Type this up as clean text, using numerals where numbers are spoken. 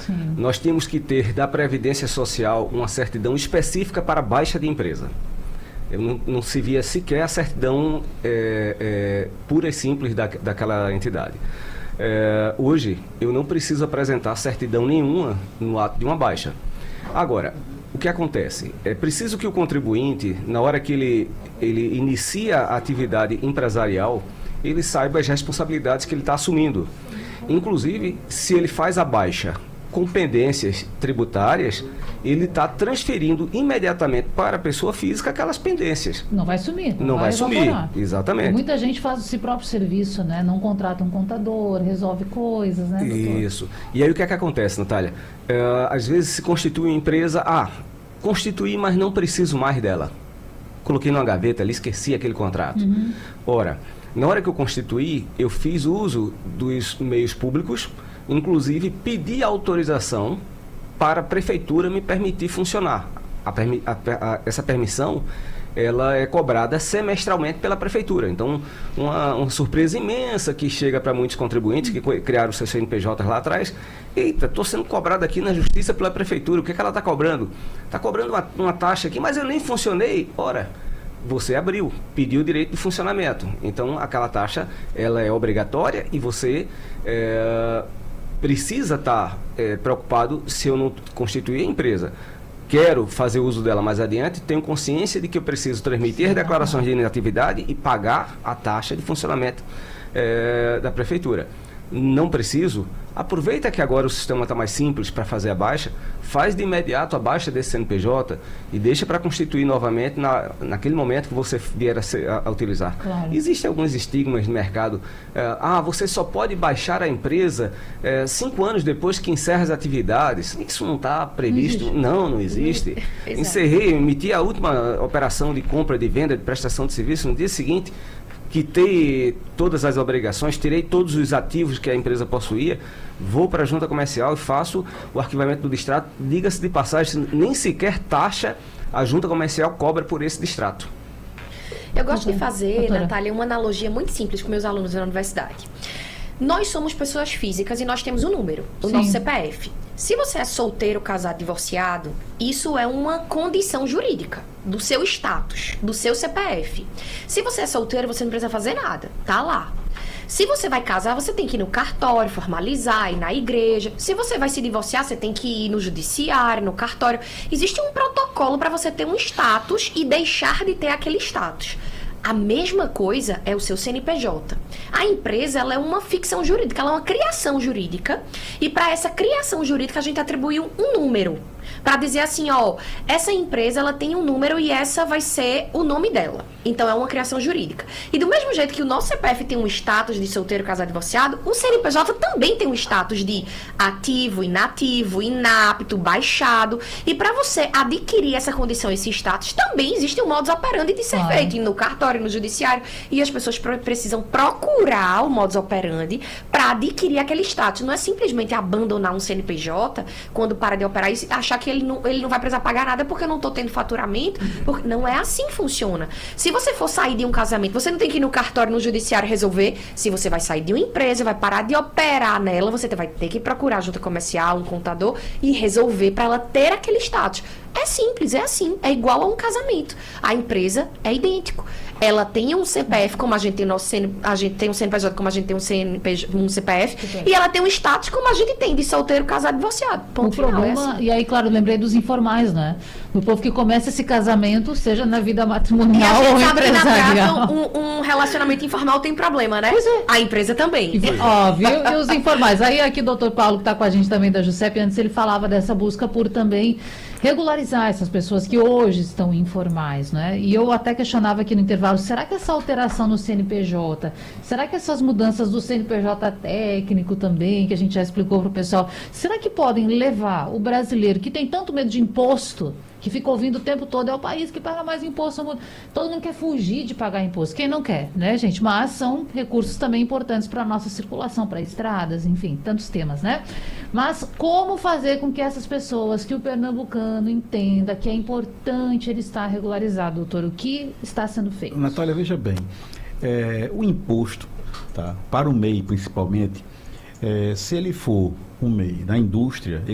Sim. Nós tínhamos que ter da Previdência Social uma certidão específica para baixa de empresa. Não se via sequer a certidão pura e simples daquela entidade. Hoje, eu não preciso apresentar certidão nenhuma no ato de uma baixa. Agora, o que acontece? É preciso que o contribuinte, na hora que ele inicia a atividade empresarial, ele saiba as responsabilidades que ele está assumindo. Inclusive, se ele faz a baixa com pendências tributárias, ele está transferindo imediatamente para a pessoa física aquelas pendências. Não vai sumir. Não vai sumir, evaporar. exatamente. Muita gente faz esse próprio serviço, né? Não contrata um contador, resolve coisas, né, doutor? Isso. E aí o que é que acontece, Natália? Às vezes se constitui uma empresa, constituí, mas não preciso mais dela. Coloquei numa gaveta ali, esqueci aquele contrato. Uhum. Ora, na hora que eu constituí, eu fiz uso dos meios públicos, inclusive pedi autorização para a prefeitura me permitir funcionar. Essa permissão, ela é cobrada semestralmente pela prefeitura. Então, uma surpresa imensa que chega para muitos contribuintes que criaram seus CNPJs lá atrás. Eita, estou sendo cobrado aqui na justiça pela prefeitura. O que ela está cobrando? Está cobrando uma taxa aqui, mas eu nem funcionei. Ora, você abriu, pediu o direito de funcionamento. Então, aquela taxa, ela é obrigatória e você precisa estar preocupado se eu não constituir a empresa. Quero fazer uso dela mais adiante, tenho consciência de que eu preciso transmitir as declarações de inatividade e pagar a taxa de funcionamento da prefeitura. Não preciso, aproveita que agora o sistema está mais simples para fazer a baixa, faz de imediato a baixa desse CNPJ e deixa para constituir novamente naquele momento que você vier a utilizar. Claro. Existem alguns estigmas no mercado. Você só pode baixar a empresa 5 anos depois que encerra as atividades. Isso não está previsto? Não existe. Encerrei, emiti a última operação de compra, de venda, de prestação de serviço no dia seguinte. Quitei todas as obrigações, tirei todos os ativos que a empresa possuía, vou para a junta comercial e faço o arquivamento do distrato. Diga-se de passagem, nem sequer taxa a junta comercial cobra por esse distrato. Eu gosto de fazer, doutora, Natália, uma analogia muito simples com meus alunos na universidade. Nós somos pessoas físicas e nós temos um número, o nosso CPF. Se você é solteiro, casado, divorciado, isso é uma condição jurídica do seu status, do seu CPF. Se você é solteiro, você não precisa fazer nada, tá lá. Se você vai casar, você tem que ir no cartório, formalizar, ir na igreja. Se você vai se divorciar, você tem que ir no judiciário, no cartório. Existe um protocolo para você ter um status e deixar de ter aquele status. A mesma coisa é o seu CNPJ. A empresa, ela é uma ficção jurídica, ela é uma criação jurídica. E para essa criação jurídica, a gente atribuiu um número. Para dizer assim, essa empresa, ela tem um número e essa vai ser o nome dela. Então, é uma criação jurídica. E do mesmo jeito que o nosso CPF tem um status de solteiro, casado, divorciado, o CNPJ também tem um status de ativo, inativo, inapto, baixado. E para você adquirir essa condição, esse status, também existe um modus operandi de ser feito no cartório, no judiciário. E as pessoas precisam procurar o modus operandi para adquirir aquele status. Não é simplesmente abandonar um CNPJ quando para de operar e achar que ele não vai precisar pagar nada porque eu não estou tendo faturamento. Porque não é assim que funciona. Se você for sair de um casamento, você não tem que ir no cartório, no judiciário resolver. Se você vai sair de uma empresa, vai parar de operar nela, você vai ter que procurar a junta comercial, um contador e resolver para ela ter aquele status. É simples, é assim, é igual a um casamento. A empresa é idêntico. Ela tem um CPF, como a gente tem a gente tem um CNPJ, como a gente tem um CPF, e ela tem um status como a gente tem, de solteiro, casado, divorciado. Ponto final, problema, assim. E aí, claro, lembrei dos informais, né? Do povo que começa esse casamento, seja na vida matrimonial ou empresarial. Um relacionamento informal tem problema, né? Pois é. A empresa também. Óbvio, e os informais. Aí aqui o doutor Paulo, que está com a gente também da JUSEP, antes ele falava dessa busca por também regularizar essas pessoas que hoje estão informais, né? E eu até questionava aqui no intervalo, será que essa alteração no CNPJ, será que essas mudanças do CNPJ técnico também, que a gente já explicou para o pessoal, será que podem levar o brasileiro que tem tanto medo de imposto, que fica ouvindo o tempo todo, é o país que paga mais imposto, todo mundo quer fugir de pagar imposto, quem não quer, né, gente? Mas são recursos também importantes para a nossa circulação, para estradas, enfim, tantos temas, né? Mas como fazer com que essas pessoas, que o pernambucano entenda que é importante ele estar regularizado, doutor? O que está sendo feito? Natália, veja bem, o imposto, tá, para o MEI principalmente, se ele for um MEI da indústria,